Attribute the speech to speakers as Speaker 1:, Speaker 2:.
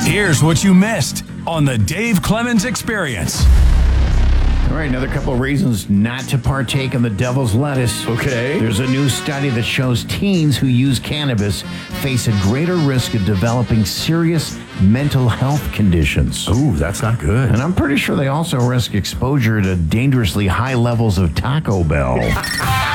Speaker 1: Here's what you missed on the Dave Clemens Experience.
Speaker 2: All right, another couple of reasons not to partake in the devil's lettuce.
Speaker 3: Okay.
Speaker 2: There's a new study that shows teens who use cannabis face a greater risk of developing serious mental health conditions.
Speaker 3: Ooh, that's not good.
Speaker 2: And I'm pretty sure they also risk exposure to dangerously high levels of Taco Bell.